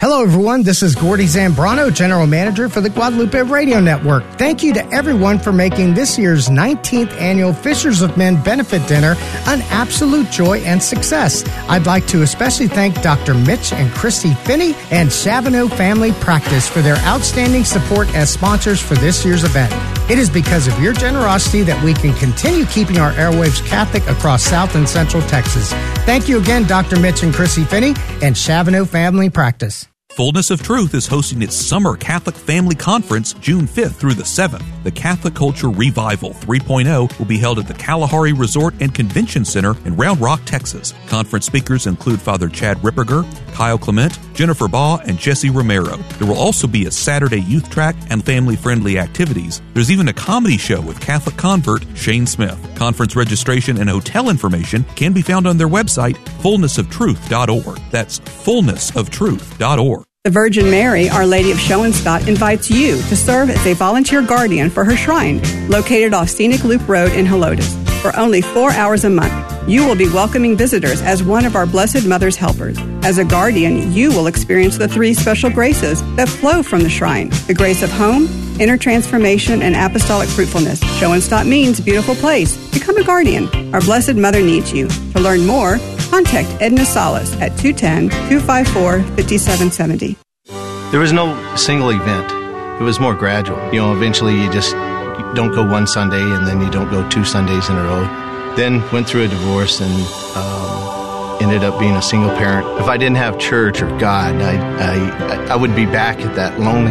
Hello, everyone. This is Gordy Zambrano, General Manager for the Guadalupe Radio Network. Thank you to everyone for making this year's 19th Annual Fishers of Men Benefit Dinner an absolute joy and success. I'd like to especially thank Dr. Mitch and Christy Finney and Chavano Family Practice for their outstanding support as sponsors for this year's event. It is because of your generosity that we can continue keeping our airwaves Catholic across South and Central Texas. Thank you again, Dr. Mitch and Christy Finney and Chavano Family Practice. Fullness of Truth is hosting its Summer Catholic Family Conference June 5th through the 7th. The Catholic Culture Revival 3.0 will be held at the Kalahari Resort and Convention Center in Round Rock, Texas. Conference speakers include Father Chad Ripperger, Kyle Clement, Jennifer Baugh, and Jesse Romero. There will also be a Saturday youth track and family-friendly activities. There's even a comedy show with Catholic convert Shane Smith. Conference registration and hotel information can be found on their website, fullnessoftruth.org. That's fullnessoftruth.org. The Virgin Mary, Our Lady of Schoenstatt, invites you to serve as a volunteer guardian for her shrine, located off Scenic Loop Road in Helotes. For only 4 hours a month, you will be welcoming visitors as one of our Blessed Mother's helpers. As a guardian, you will experience the 3 special graces that flow from the shrine: the grace of home, inner transformation, and apostolic fruitfulness. Schoenstatt means beautiful place. Become a guardian. Our Blessed Mother needs you. To learn more, contact Edna Salas at 210-254-5770. There was no single event. It was more gradual. Eventually you don't go one Sunday and then you don't go 2 Sundays in a row. Then went through a divorce and ended up being a single parent. If I didn't have church or God, I would be back at that lonely